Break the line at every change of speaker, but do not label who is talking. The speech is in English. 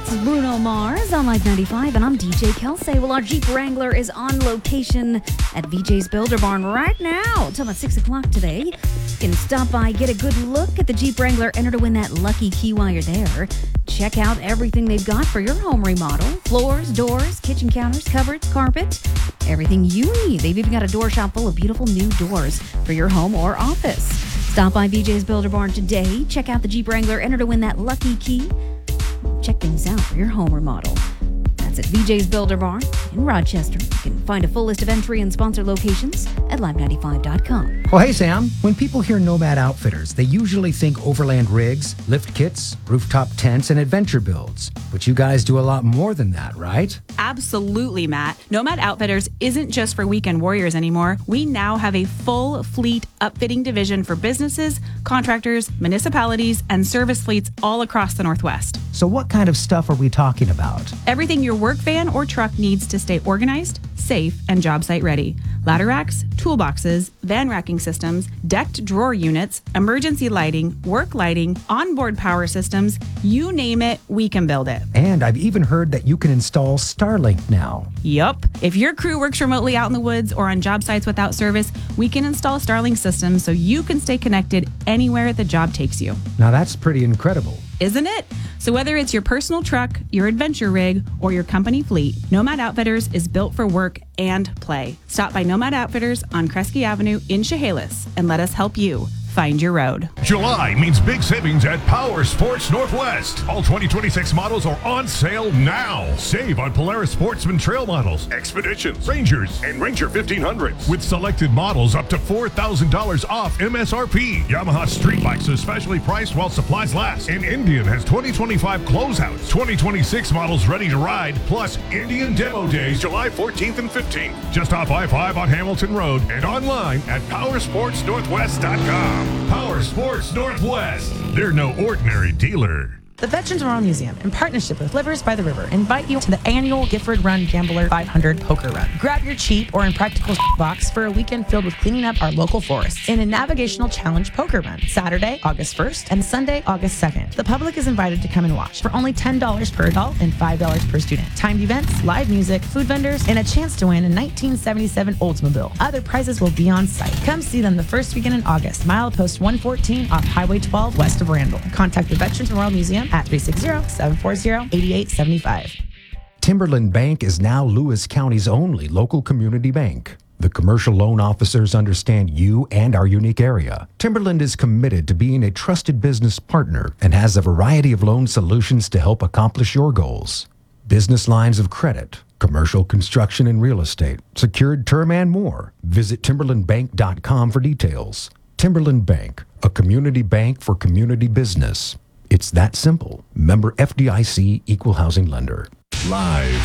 It's Bruno Mars on Live 95, and I'm DJ Kelsey. Well, our Jeep Wrangler is on location at VJ's Builder Barn right now till about 6 o'clock today. You can stop by, get a good look at the Jeep Wrangler, enter to win that lucky key while you're there. Check out everything they've got for your home remodel. Floors, doors, kitchen counters, cupboards, carpet, everything you need. They've even got a door shop full of beautiful new doors for your home or office. Stop by VJ's Builder Barn today. Check out the Jeep Wrangler, enter to win that lucky key. Check things out for your home remodel. That's at VJ's Builder Barn in Rochester. You can find a full list of entry and sponsor locations at live95.com.
Well, hey, Sam. When people hear Nomad Outfitters, they usually think overland rigs, lift kits, rooftop tents, and adventure builds. But you guys do a lot more than that, right?
Absolutely, Matt. Nomad Outfitters isn't just for weekend warriors anymore. We now have a full fleet upfitting division for businesses, contractors, municipalities, and service fleets all across the Northwest.
So what kind of stuff are we talking about?
Everything your work van or truck needs to stay organized, safe, and job site ready. Ladder racks, toolboxes, van racking systems, decked drawer units, emergency lighting, work lighting, onboard power systems, you name it, we can build it.
And I've even heard that you can install Starlink now.
Yup. If your crew works remotely out in the woods or on job sites without service, we can install Starlink systems so you can stay connected anywhere the job takes you.
Now that's pretty incredible.
Isn't it? So whether it's your personal truck, your adventure rig, or your company fleet, Nomad Outfitters is built for work and play. Stop by Nomad Outfitters on Kresge Avenue in Chehalis and let us help you find your road.
July means big savings at Power Sports Northwest. All 2026 models are on sale now. Save on Polaris Sportsman Trail models, Expeditions, Rangers, and Ranger 1500s. With selected models up to $4,000 off MSRP. Yamaha Street Bikes especially priced while supplies last. And Indian has 2025 closeouts. 2026 models ready to ride, plus Indian Demo Days July 14th and 15th. Just off I-5 on Hamilton Road and online at powersportsnorthwest.com. Power Sports Northwest. They're no ordinary dealer.
The Veterans Memorial Museum, in partnership with Livers by the River, invite you to the annual Gifford Run Gambler 500 Poker Run. Grab your cheap or impractical box for a weekend filled with cleaning up our local forests in a navigational challenge poker run, Saturday, August 1st and Sunday, August 2nd. The public is invited to come and watch for only $10 per adult and $5 per student. Timed events, live music, food vendors, and a chance to win a 1977 Oldsmobile. Other prizes will be on site. Come see them the first weekend in August, milepost 114 off Highway 12 west of Randall. Contact the Veterans Memorial Museum at 360-740-8875.
Timberland Bank is now Lewis County's only local community bank. The commercial loan officers understand you and our unique area. Timberland is committed to being a trusted business partner and has a variety of loan solutions to help accomplish your goals. Business lines of credit, commercial construction and real estate, secured term and more. Visit timberlandbank.com for details. Timberland Bank, a community bank for community business. It's that simple. Member FDIC, Equal Housing Lender.
Live